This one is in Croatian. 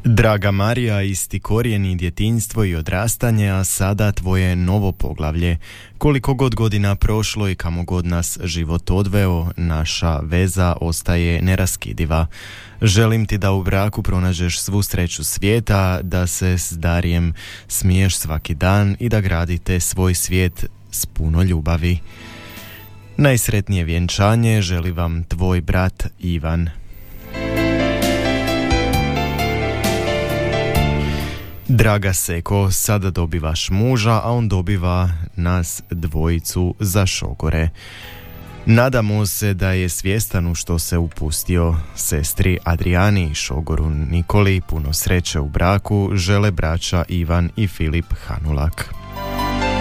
Draga Marija, isti korijeni, djetinjstvo i odrastanje, a sada tvoje novo poglavlje. Koliko god godina prošlo i kamo god nas život odveo, naša veza ostaje neraskidiva. Želim ti da u braku pronađeš svu sreću svijeta, da se s Darijem smiješ svaki dan i da gradite svoj svijet s puno ljubavi. Najsretnije vjenčanje želi vam tvoj brat Ivan. Draga Seko, sada dobivaš muža, a on dobiva nas dvojicu za šogore. Nadamo se da je svjestan u što se upustio. Sestri Adrijani i šogoru Nikoli puno sreće u braku žele braća Ivan i Filip Hanulak.